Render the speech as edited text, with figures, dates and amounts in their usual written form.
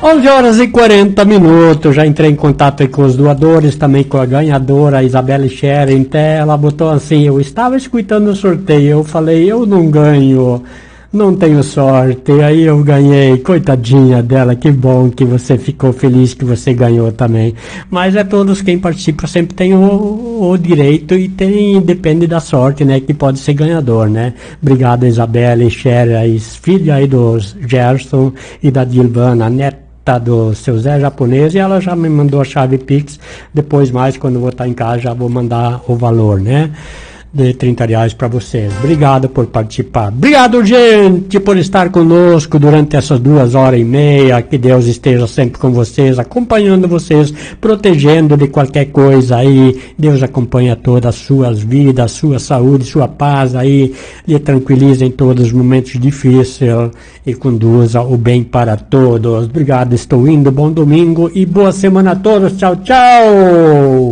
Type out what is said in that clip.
11 horas e 40 minutos, já entrei em contato aí com os doadores, também com a ganhadora, a Isabelle Schering, ela botou assim, eu estava escutando o sorteio, eu falei, eu não ganho, não tenho sorte, aí eu ganhei, coitadinha dela, que bom que você ficou feliz que você ganhou também, mas é todos quem participa sempre tem o direito e depende da sorte, né, que pode ser ganhador, né. Obrigado Isabelle Schering, filha aí do Gerson e da Dilvana, neta do seu Zé japonês, e ela já me mandou a chave Pix, depois mais, quando eu vou estar em casa, já vou mandar o valor, né, de R$30 para vocês. Obrigado por participar. Obrigado, gente, por estar conosco durante essas 2h30. Que Deus esteja sempre com vocês, acompanhando vocês, protegendo de qualquer coisa aí. Deus acompanha todas as suas vidas, sua saúde, sua paz aí, lhe tranquiliza em todos os momentos difíceis e conduza o bem para todos. Obrigado, estou indo. Bom domingo e boa semana a todos. Tchau, tchau!